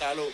Salud.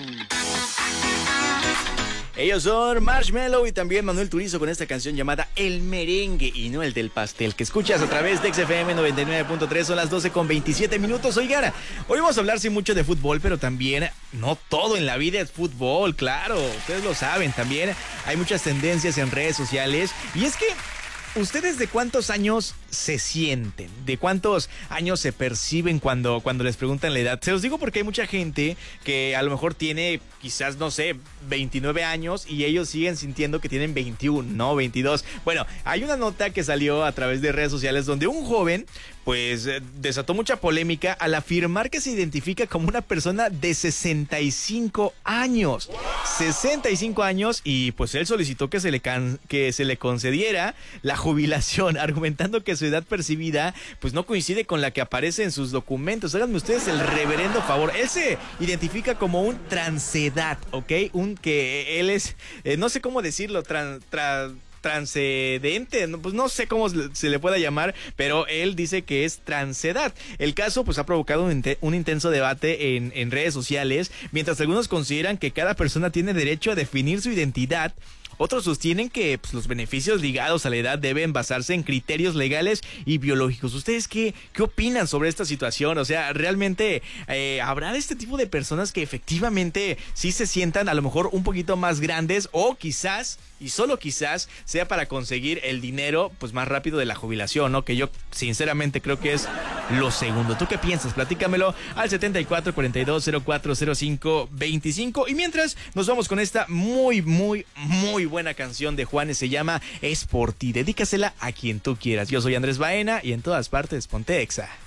Ellos son Marshmello y también Manuel Turizo con esta canción llamada El Merengue y no el del pastel, que escuchas a través de XFM 99.3. Son las 12:27. Oigan, hoy vamos a hablar sí mucho de fútbol, pero también no todo en la vida es fútbol, claro, ustedes lo saben. También hay muchas tendencias en redes sociales y es que ¿ustedes de cuántos años se sienten? ¿De cuántos años se perciben cuando les preguntan la edad? Se los digo porque hay mucha gente que a lo mejor tiene quizás, no sé, 29 años y ellos siguen sintiendo que tienen 21, ¿no? 22. Bueno, hay una nota que salió a través de redes sociales donde un joven pues desató mucha polémica al afirmar que se identifica como una persona de 65 años. 65 años y pues él solicitó que se le concediera la jubilación, argumentando que su edad percibida pues no coincide con la que aparece en sus documentos. Háganme ustedes el reverendo favor. Él se identifica como un transedad, ¿ok? Que él es, no sé cómo decirlo, transcendente, pues no sé cómo se le pueda llamar, pero él dice que es transedad. El caso pues ha provocado un intenso debate en redes sociales, mientras algunos consideran que cada persona tiene derecho a definir su identidad. Otros sostienen que pues, los beneficios ligados a la edad deben basarse en criterios legales y biológicos. ¿Ustedes qué opinan sobre esta situación? O sea, ¿realmente habrá este tipo de personas que efectivamente sí se sientan a lo mejor un poquito más grandes o quizás, y solo quizás, sea para conseguir el dinero pues más rápido de la jubilación, ¿no? Que yo sinceramente creo que es lo segundo. ¿Tú qué piensas? Platícamelo al 74 42 04 05 25. Y mientras nos vamos con esta muy buena canción de Juanes, se llama Es por ti. Dedícasela a quien tú quieras. Yo soy Andrés Baena y en todas partes ponte Exa.